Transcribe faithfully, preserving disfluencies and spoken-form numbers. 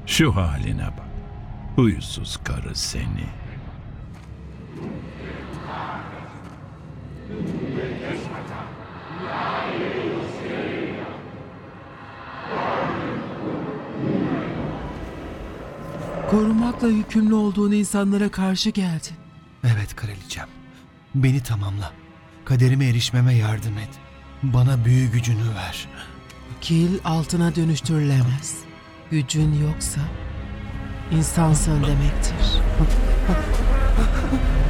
Şu haline bak. Huysuz karı seni. Korumakla yükümlü olduğun insanlara karşı geldin. Evet kraliçem. Beni tamamla. Kaderime erişmeme yardım et. Bana büyü gücünü ver. Kil altına dönüştürülemez. Gücün yoksa insansın demektir.